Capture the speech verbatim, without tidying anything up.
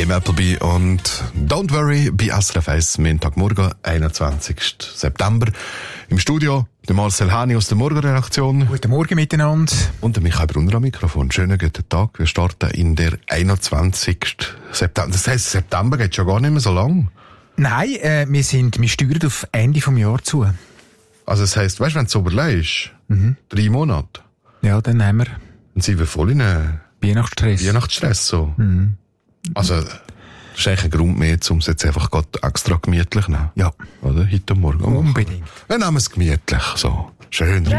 Tim Appleby und Don't Worry bei S R F eins, Montagmorgen, einundzwanzigsten September. Im Studio der Marcel Hani aus der Morgenredaktion. Guten Morgen miteinander. Und der Michael Brunner am Mikrofon. Schönen guten Tag. Wir starten in der einundzwanzigsten September. Das heisst, September geht schon gar nicht mehr so lang. Nein, äh, wir sind, wir steuern auf Ende vom Jahr zu. Also das heisst, weißt du, wenn du es so überlegst, Mhm. drei Monate, Ja, dann haben wir dann sind wir voll in einem Weihnachtsstress. Weihnachtsstress, so. Mhm. Also, das ist eigentlich ein Grund mehr, um es jetzt einfach gerade extra gemütlich zu nehmen. Ja. Oder? Heute Morgen. Unbedingt. Wir nehmen es gemütlich, so. Schön.